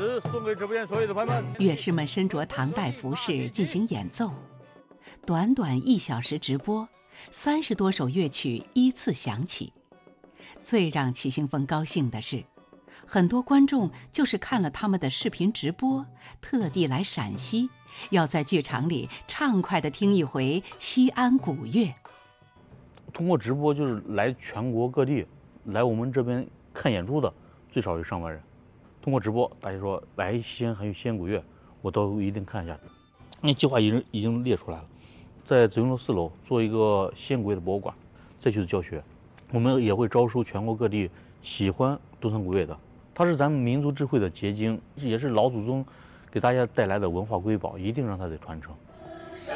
此送给直播间所有的朋友们。 乐师们身着唐代服饰进行演奏，短短1小时直播，30多首乐曲依次响起。最让齐星峰高兴的是，很多观众就是看了他们的视频直播，特地来陕西，要在剧场里畅快地听一回西安古乐。 通过直播，就是来全国各地来我们这边看演出的最少有上万人。通过直播，大家说来西安还有西安古乐，我都一定看一下。那计划已经列出来了，在紫云楼4楼做一个西安古乐的博物馆，再去教学。我们也会招收全国各地喜欢东桑古乐的，它是咱们民族智慧的结晶，也是老祖宗给大家带来的文化瑰宝，一定让它得传承。